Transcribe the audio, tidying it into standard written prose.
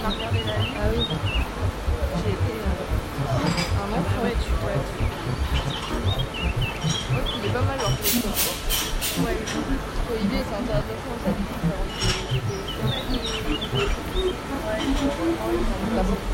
On a regardé la nuit. Ah oui. J'ai été un enfoiré dessus. Ouais, il est pas mal leur question. Ouais, parce que l'idée c'est intéressant, ça dit différentes. Ouais,